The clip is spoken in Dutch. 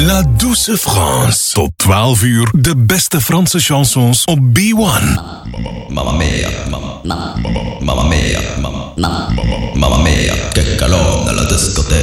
La Douce France. Tot 12 uur de beste Franse chansons op B1. Mamma mia, mamma mia, mamma mia, che calore nella discoteca.